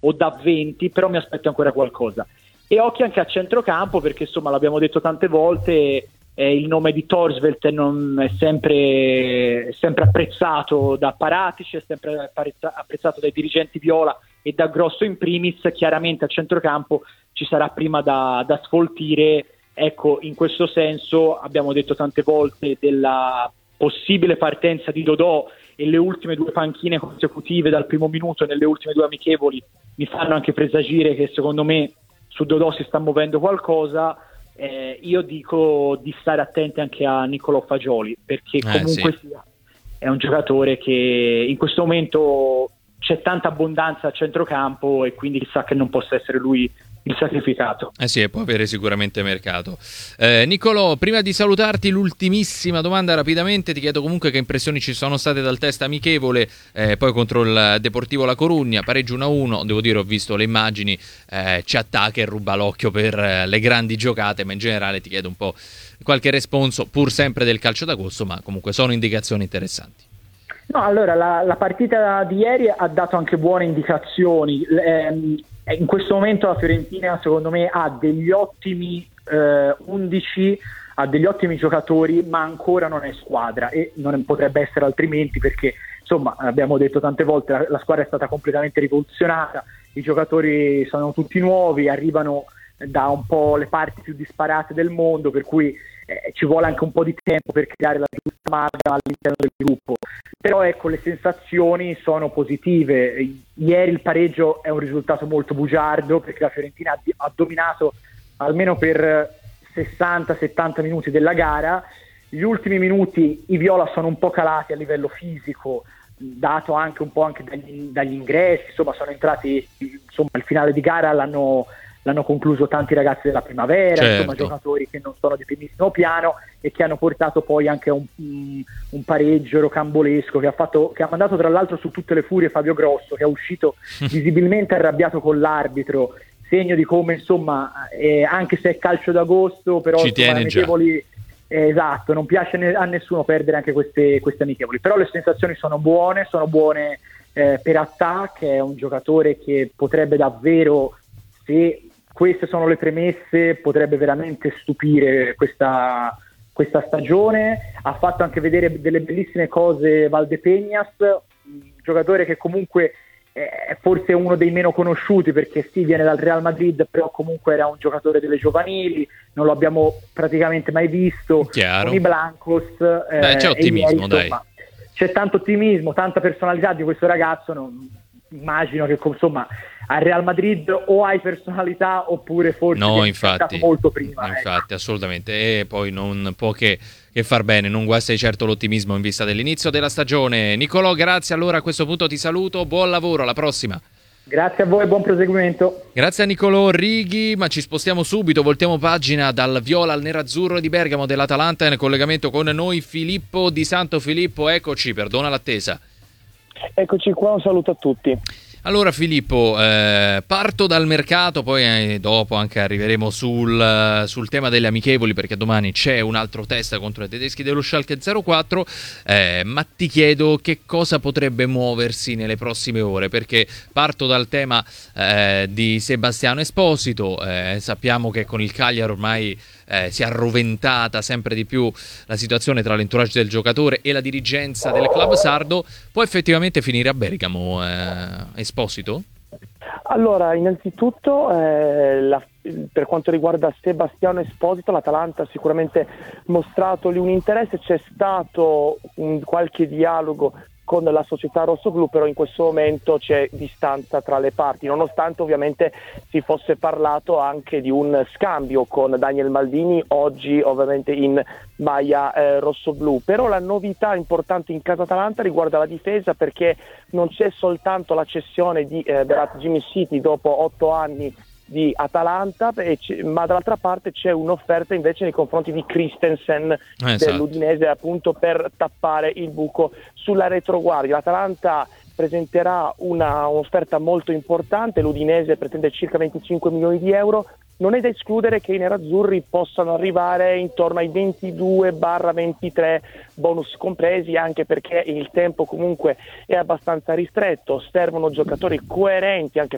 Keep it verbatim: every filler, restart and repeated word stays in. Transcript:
o da venti, però mi aspetto ancora qualcosa. E occhio anche a centrocampo, perché insomma l'abbiamo detto tante volte, eh, il nome di Thorstvedt non è sempre, è sempre apprezzato da Paratici, è sempre apprezzato dai dirigenti viola e da Grosso in primis. Chiaramente a centrocampo ci sarà prima da, da sfoltire. Ecco, in questo senso abbiamo detto tante volte della possibile partenza di Dodò, e le ultime due panchine consecutive dal primo minuto nelle ultime due amichevoli mi fanno anche presagire che secondo me su Dodò si sta muovendo qualcosa. Eh, io dico di stare attenti anche a Niccolò Fagioli, perché comunque eh, sì. sia è un giocatore che in questo momento c'è tanta abbondanza a centrocampo e quindi chissà che non possa essere lui il sacrificato. Eh sì, e può avere sicuramente mercato. Eh, Niccolò, prima di salutarti, l'ultimissima domanda rapidamente. Ti chiedo comunque che impressioni ci sono state dal test amichevole, eh, poi contro il Deportivo La Corugna, pareggio uno a uno. Devo dire, ho visto le immagini, eh, ci attacca e ruba l'occhio per eh, le grandi giocate, ma in generale ti chiedo un po' qualche responso, pur sempre del calcio d'agosto, ma comunque sono indicazioni interessanti. No, allora la, la partita di ieri ha dato anche buone indicazioni. Ehm, in questo momento la Fiorentina secondo me ha degli ottimi eh, undici, ha degli ottimi giocatori, ma ancora non è squadra, e non potrebbe essere altrimenti, perché insomma abbiamo detto tante volte la, la squadra è stata completamente rivoluzionata, i giocatori sono tutti nuovi, arrivano da un po' le parti più disparate del mondo, per cui eh, ci vuole anche un po' di tempo per creare la giusta magia all'interno del gruppo. Però ecco, le sensazioni sono positive. Ieri il pareggio è un risultato molto bugiardo, perché la Fiorentina ha, ha dominato almeno per sessanta settanta minuti della gara. Gli ultimi minuti i viola sono un po' calati a livello fisico, dato anche un po' anche dagli, dagli ingressi, insomma sono entrati, insomma il finale di gara l'hanno l'hanno concluso tanti ragazzi della primavera, certo. Insomma giocatori che non sono di primissimo piano e che hanno portato poi anche a un, un pareggio rocambolesco che ha fatto, che ha mandato tra l'altro su tutte le furie Fabio Grosso, che è uscito visibilmente arrabbiato con l'arbitro, segno di come insomma eh, anche se è calcio d'agosto, però ci insomma, tiene già. amichevoli, eh, esatto, non piace ne- a nessuno perdere anche queste, queste amichevoli, però le sensazioni sono buone, sono buone eh, per Attack, è un giocatore che potrebbe davvero, se queste sono le premesse, potrebbe veramente stupire questa, questa stagione. Ha fatto anche vedere delle bellissime cose Valdepeñas, un giocatore che comunque è forse uno dei meno conosciuti, perché sì, viene dal Real Madrid, però comunque era un giocatore delle giovanili, non lo abbiamo praticamente mai visto. Chiaro. Con i Blancos. Eh, dai, c'è ottimismo, ieri, insomma, dai. C'è tanto ottimismo, tanta personalità di questo ragazzo. Non, immagino che insomma al Real Madrid o hai personalità oppure forse no, è infatti, stato molto prima. infatti, ecco. assolutamente, e poi non può che, che far bene, non guasta di certo l'ottimismo in vista dell'inizio della stagione. Niccolò, grazie, allora a questo punto ti saluto, buon lavoro, alla prossima. Grazie a voi, buon proseguimento. Grazie a Niccolò Righi, ma ci spostiamo subito, voltiamo pagina dal viola al nerazzurro di Bergamo dell'Atalanta, in collegamento con noi Filippo Di Santo. Filippo, eccoci, perdona l'attesa. Eccoci qua, un saluto a tutti. Allora Filippo, eh, parto dal mercato, poi eh, dopo anche arriveremo sul, sul tema delle amichevoli, perché domani c'è un altro test contro i tedeschi dello Schalke zero quattro, eh, ma ti chiedo che cosa potrebbe muoversi nelle prossime ore, perché parto dal tema eh, di Sebastiano Esposito. Eh, sappiamo che con il Cagliari ormai eh, si è arroventata sempre di più la situazione tra l'entourage del giocatore e la dirigenza del club sardo. Può effettivamente finire a Bergamo eh, Esposito? Allora, innanzitutto eh, la, per quanto riguarda Sebastiano Esposito, l'Atalanta ha sicuramente mostrato lì un interesse, c'è stato un, qualche dialogo con la società rossoblù, però in questo momento c'è distanza tra le parti, nonostante ovviamente si fosse parlato anche di un scambio con Daniel Maldini, oggi ovviamente in maglia eh, rossoblù. Però la novità importante in casa Atalanta riguarda la difesa, perché non c'è soltanto la cessione di eh, Berat Jimmy City dopo otto anni di Atalanta, ma dall'altra parte c'è un'offerta invece nei confronti di Christensen eh, esatto. dell'Udinese, appunto per tappare il buco sulla retroguardia. L'Atalanta presenterà una, un'offerta molto importante, l'Udinese pretende circa venticinque milioni di euro. Non è da escludere che i nerazzurri possano arrivare intorno ai ventidue ventitré, bonus compresi, anche perché il tempo comunque è abbastanza ristretto, servono giocatori coerenti anche